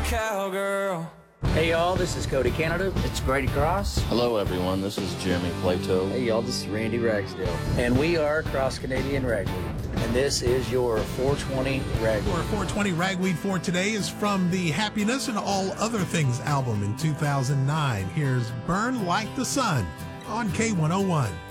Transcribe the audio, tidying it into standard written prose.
cowgirl. Hey y'all, this is Cody Canada. It's Brady Cross. Hello everyone, this is Jeremy Plato. Hey y'all, this is Randy Ragsdale. And we are Cross Canadian Ragweed. And this is your 420 Ragweed. Our 420 Ragweed for today is from the Happiness and All Other Things album in 2009. Here's Burn Like the Sun on K101.